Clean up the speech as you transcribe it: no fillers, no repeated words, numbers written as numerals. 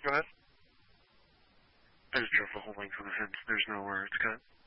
Go ahead. I just drove the whole length of the fence. There's nowhere it's cut.